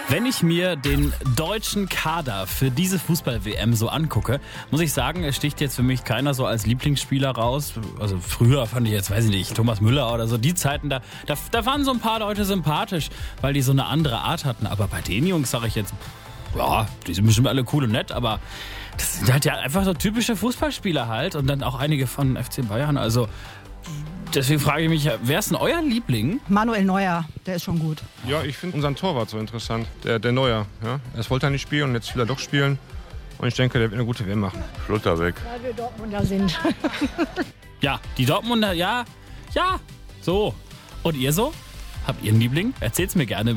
Wenn ich mir den deutschen Kader für diese Fußball-WM so angucke, muss ich sagen, es sticht jetzt für mich keiner so als Lieblingsspieler raus. Also früher fand ich jetzt, weiß ich nicht, Thomas Müller oder so, die Zeiten, da waren so ein paar Leute sympathisch, weil die so eine andere Art hatten. Aber bei den Jungs sage ich jetzt, ja, die sind bestimmt alle cool und nett, aber das sind halt ja einfach so typische Fußballspieler halt und dann auch einige von FC Bayern, also deswegen frage ich mich, wer ist denn euer Liebling? Manuel Neuer, der ist schon gut. Ja, ich finde unseren Torwart so interessant, der Neuer. Ja? Erst wollte er nicht spielen und jetzt will er doch spielen. Und ich denke, der wird eine gute WM machen. Schlotterbeck. Weil wir Dortmunder sind. Ja, die Dortmunder, ja, so. Und ihr so? Habt ihr einen Liebling? Erzählt's mir gerne.